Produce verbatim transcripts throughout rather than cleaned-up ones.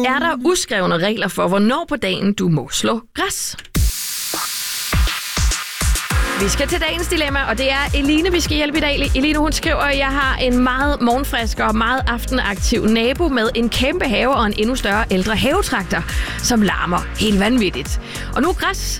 Er der uskrevne regler for, hvornår på dagen du må slå græs? Vi skal til dagens dilemma, og det er Eline, vi skal hjælpe i dag. Eline, hun skriver, at jeg har en meget morgenfrisk og meget aftenaktiv nabo med en kæmpe have og en endnu større ældre havetraktor, som larmer helt vanvittigt. Og nu er græs,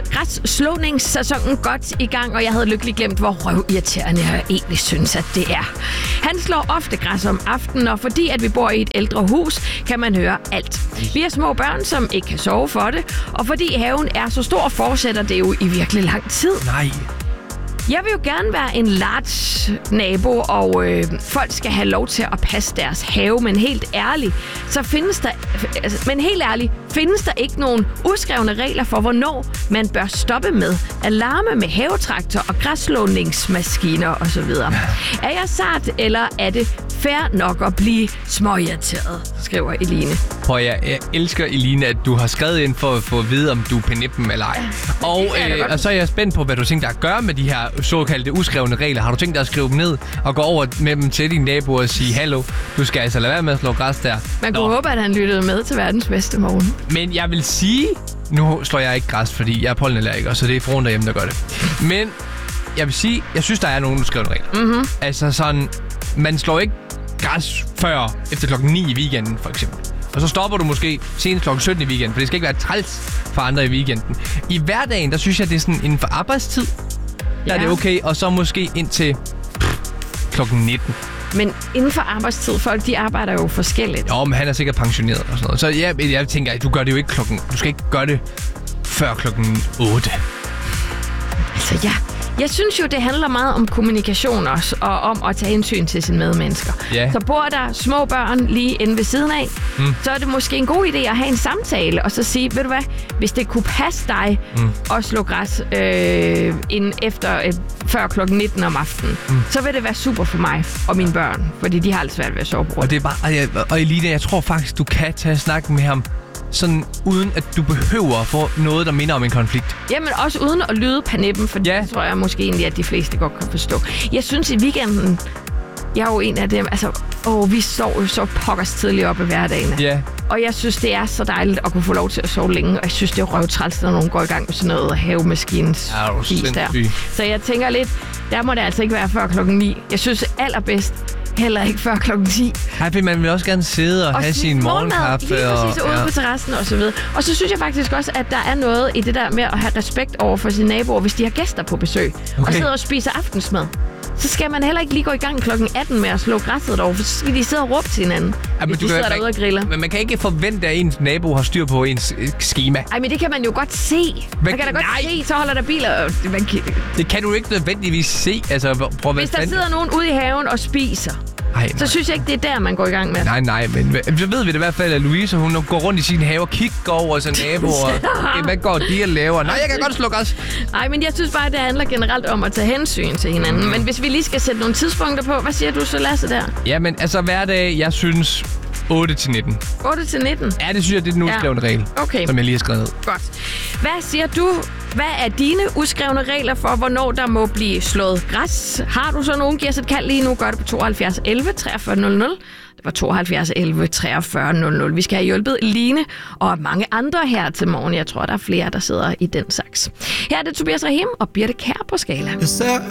græsslåningssæsonen godt i gang, og jeg havde lykkeligt glemt, hvor røvirriterende jeg egentlig synes, at det er. Han slår ofte græs om aftenen, og fordi at vi bor i et ældre hus, kan man høre alt. Vi har små børn, som ikke kan sove for det, og fordi haven er så stor, fortsætter det jo i virkelig lang tid. Nej. Jeg vil jo gerne være en large nabo, og øh, folk skal have lov til at passe deres have, men helt ærligt, så findes der, altså, men helt ærligt, findes der ikke nogen uskrevne regler for, hvornår man bør stoppe med at larme med havetraktor og græsslåningsmaskiner osv. Er jeg sart, eller er det fair nok at blive småirriteret, skriver Eline. Prøv, jeg, jeg elsker, Eline, at du har skrevet ind for at få at vide, om du er penippen eller ej. Ja, og, øh, og så er jeg spændt på, hvad du tænker dig at gøre med de her såkaldte uskrevne regler. Har du tænkt dig at skrive dem ned og gå over med dem til din nabo og sige, hallo, du skal altså lade være med at slå græs der. Man kunne Nå. håbe, at han lyttede med til verdens bedste morgen. Men jeg vil sige, nu slår jeg ikke græs, fordi jeg er pollenallergiker, så det er fruen derhjemme, der gør det. Men jeg vil sige, jeg synes, der er nogle uskrevne regler. Mm-hmm. Altså sådan, man slår ikke græs før efter klokken ni i weekenden, for eksempel. Og så stopper du måske senest klokken sytten i weekenden, for det skal ikke være træls for andre i weekenden. I hverdagen, der synes jeg, det er sådan inden for arbejdstid, der ja. er det okay, og så måske indtil klokken nitten. Men inden for arbejdstid, folk de arbejder jo forskelligt. Jo, men han er sikkert pensioneret og sådan noget. Så jeg, jeg tænker, at du gør det jo ikke klokken... Du skal ikke gøre det før klokken otte. Altså ja, jeg synes jo, det handler meget om kommunikation også, og om at tage hensyn til sine medmennesker. Ja. Så bor der små børn lige inde ved siden af, mm. så er det måske en god idé at have en samtale, og så sige, ved du hvad, hvis det kunne passe dig mm. at slå græs øh, inden efter, øh, før klokken nitten om aftenen, mm. så vil det være super for mig og mine børn, fordi de har alt svært ved at sove på. Og det er bare, og, jeg, og Eline, jeg tror faktisk, du kan tage snakken med ham, sådan uden at du behøver at få noget, der minder om en konflikt. Jamen også uden at lyde panippen, for ja. det tror jeg måske egentlig, at de fleste godt kan forstå. Jeg synes i weekenden, jeg er jo en af dem, altså, åh, vi sover jo så pokkers tidligt op i hverdagen. Ja. Og jeg synes, det er så dejligt at kunne få lov til at sove længe, og jeg synes, det er røvtræls, når nogen går i gang med sådan noget havemaskines fis der. Så jeg tænker lidt, der må det altså ikke være før klokken ni. Jeg synes allerbedst, heller ikke før klokken ti. Ej, man vil også gerne sidde og, og have sin morgenkaffe. Lige præcis, og, ude ja. på terrassen og så videre. Og så synes jeg faktisk også, at der er noget i det der med at have respekt over for sine naboer, hvis de har gæster på besøg, okay. og sidder og spiser aftensmad. Så skal man heller ikke lige gå i gang klokken atten med at slå græsset derovre, for så skal de sidde og råbe til hinanden, ja, hvis de sidder derude og griller. Men man kan ikke forvente, at ens nabo har styr på ens skema. Ej, men det kan man jo godt se. Man, man kan da godt nej. se, så holder der biler. Man kan... Det kan du ikke nødvendigvis se. Altså, prøv, hvis der sidder nogen ude i haven og spiser, Ej, så synes jeg ikke, det er der, man går i gang med. Nej, nej, men så ved vi det i hvert fald, at Louise, hun går rundt i sin have og kigger over til naboer. Okay, hvad går de og laver? Nej, jeg kan godt slå græs. Nej, men jeg synes bare, det handler generelt om at tage hensyn til hinanden. Mm. Men hvis vi lige skal sætte nogle tidspunkter på, hvad siger du så, Lasse, der? Jamen, altså hverdag, jeg synes otte til nitten. otte til nitten? Ja, det synes jeg, det er den uskrevne ja. regel, okay. som jeg lige har skrevet ned. Godt. Hvad siger du? Hvad er dine uskrevne regler for, hvornår der må blive slået græs? Har du så nogen? Giv os et kald lige nu. Gør det på tooghalvfjerds elleve treogfyrre nul nul. Det var tooghalvfjerds elleve treogfyrre nul nul. Vi skal have hjulpet Line og mange andre her til morgen. Jeg tror, der er flere, der sidder i den saks. Her er det Tobias Rahim og Birte Kjær på Skala.